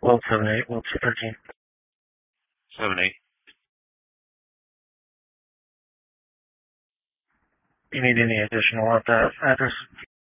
Well, 7-8, well, 213. 7-8. You need any additional at that address?